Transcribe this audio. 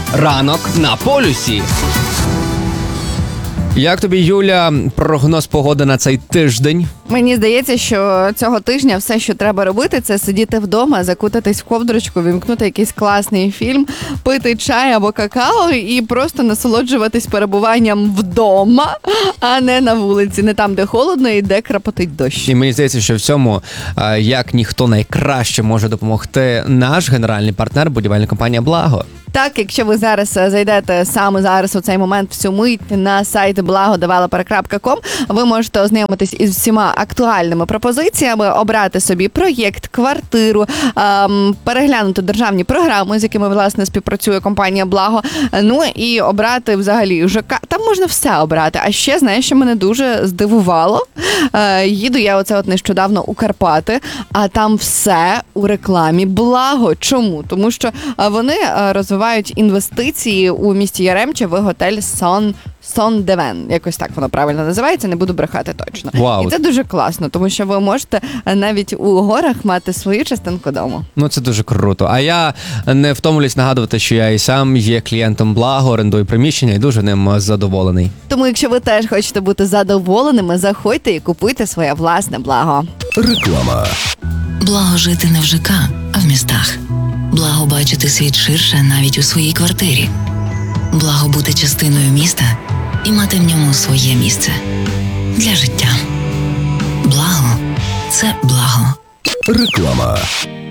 Ранок на полюсі. Як тобі, Юля, прогноз погоди на цей тиждень? Мені здається, що цього тижня все, що треба робити, це сидіти вдома, закутатись в ковдрочку, вімкнути якийсь класний фільм, пити чай або какао і просто насолоджуватись перебуванням вдома, а не на вулиці, не там, де холодно і де крапотить дощ. І мені здається, що в цьому, як ніхто найкраще може допомогти наш генеральний партнер, будівельна компанія «Благо». Так, якщо ви зараз зайдете саме зараз у цей момент в цю мить на сайт blagodeveloper.com, ви можете ознайомитись із всіма актуальними пропозиціями, обрати собі проєкт, квартиру, переглянути державні програми, з якими, власне, співпрацює компанія «Благо», ну і обрати взагалі ЖК. Там можна все обрати. А ще, знаєш, що мене дуже здивувало? Їду я от нещодавно у Карпати, а там все у рекламі «Благо». Чому? Тому що вони розвивають інвестиції у місті Яремче в готель Сон-Девен. Якось так воно правильно називається, не буду брехати точно. Вау. І це дуже класно, тому що ви можете навіть у горах мати свою частинку дому. Ну, це дуже круто. А я не втомлююсь нагадувати, що я і сам є клієнтом «Благо», орендую приміщення і дуже ним задоволений. Тому, якщо ви теж хочете бути задоволеними, заходьте і купуйте своє власне «Благо». Реклама. Благо жити не в ЖК, а в містах. Благо бачити світ ширше навіть у своїй квартирі. Благо бути частиною міста і мати в ньому своє місце. Для життя. Благо – це благо. Реклама.